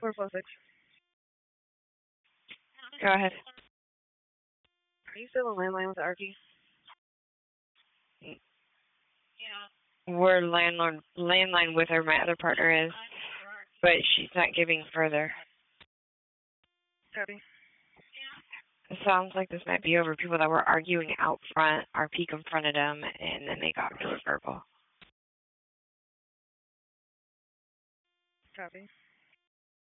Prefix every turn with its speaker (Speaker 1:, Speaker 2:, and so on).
Speaker 1: 446.
Speaker 2: Go ahead.
Speaker 1: Are you still on landline with Arky?
Speaker 2: We're landline with her. My other partner is, but she's not giving further.
Speaker 1: Copy.
Speaker 2: It sounds like this might be over people that were arguing out front. RP confronted them, and then they got really verbal.
Speaker 1: Copy.